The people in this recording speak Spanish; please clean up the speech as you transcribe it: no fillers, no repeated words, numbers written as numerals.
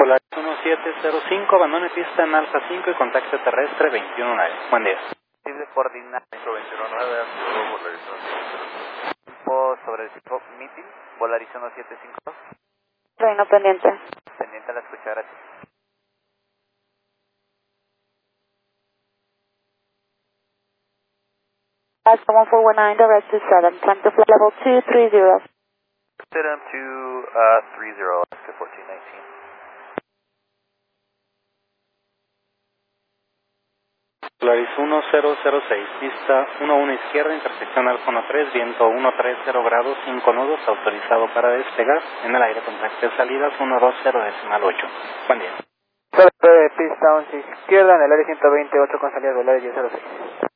Polaris 1705, abandone pista en Alfa 5 y contacto terrestre 219. Buen día. Posible coordinar. 219, Polaris 1705. Tiempo sobre el tipo meeting, Polaris 1752. Reino pendiente. Pendiente a la escucha, gracias. Alaska 1419, direct to 7, time to flight level 230. Sit up to 30, Alaska 1419. Polaris 1006, pista 11 izquierda, intersección Alfa 13, viento 130 grados, 5 nudos, autorizado para despegar. En el aire contacto de salidas 120.8. Buen día. Pista 11 izquierda en el área 128 con salida del área 1006.